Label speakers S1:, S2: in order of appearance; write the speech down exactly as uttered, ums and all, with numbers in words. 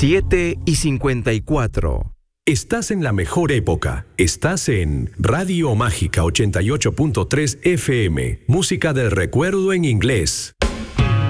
S1: siete y cincuenta y cuatro.
S2: Estás en la mejor época. Estás en Radio Mágica ochenta y ocho punto tres F M. Música del recuerdo en inglés.